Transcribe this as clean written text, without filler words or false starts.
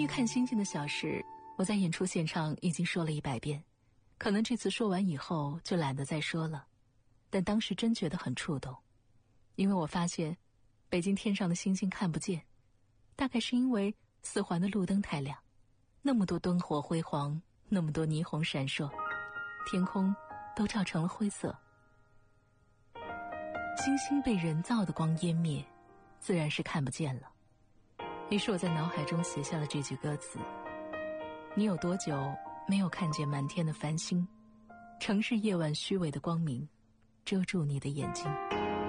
于看星星的小事，我在演出现场已经说了100遍，可能这次说完以后就懒得再说了，但当时真觉得很触动。因为我发现北京天上的星星看不见，大概是因为4环的路灯太亮，那么多灯火辉煌，那么多霓虹闪烁，天空都照成了灰色。星星被人造的光湮灭，自然是看不见了。于是我在脑海中写下了这句歌词：你有多久没有看见满天的繁星？城市夜晚虚伪的光明遮住你的眼睛。